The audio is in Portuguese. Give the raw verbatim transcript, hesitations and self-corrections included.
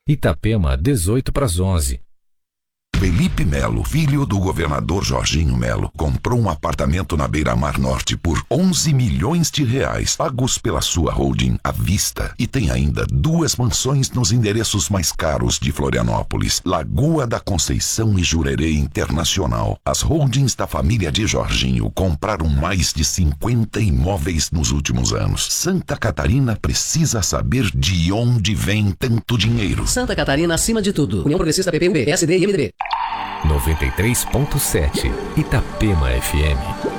Itapema, dezoito para as onze. Felipe Melo, filho do governador Jorginho Melo, comprou um apartamento na Beira-Mar Norte por onze milhões de reais, pagos pela sua holding à vista. E tem ainda duas mansões nos endereços mais caros de Florianópolis, Lagoa da Conceição e Jurerê Internacional. As holdings da família de Jorginho compraram mais de cinquenta imóveis nos últimos anos. Santa Catarina precisa saber de onde vem tanto dinheiro. Santa Catarina acima de tudo. União Progressista P P M B, P S D e M D B. noventa e três ponto sete Itapema F M.